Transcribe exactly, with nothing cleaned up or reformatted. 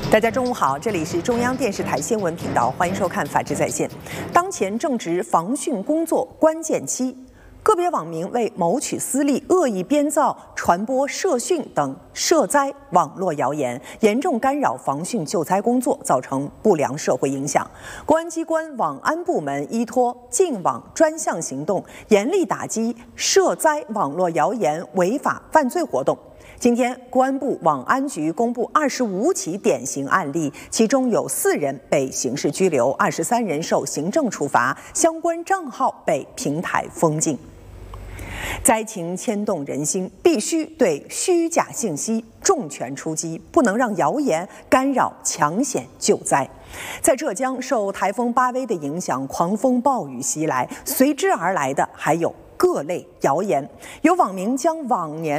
大家中午好，这里是中央电视台新闻频道，欢迎收看《法治在线》。当前正值防汛工作关键期，个别网民为谋取私利，恶意编造、传播涉汛等涉灾网络谣言，严重干扰防汛救灾工作，造成不良社会影响。公安机关网安部门依托净网专项行动，严厉打击涉灾网络谣言违法犯罪活动。今天，公安部网安局公布二十五起典型案例，其中有四人被刑事拘留，二十三人受行政处罚，相关账号被平台封禁。灾情牵动人心，必须对虚假信息重拳出击，不能让谣言干扰抢险救灾。在浙江，受台风巴威的影响，狂风暴雨袭来，随之而来的还有各类谣言。有网民将往年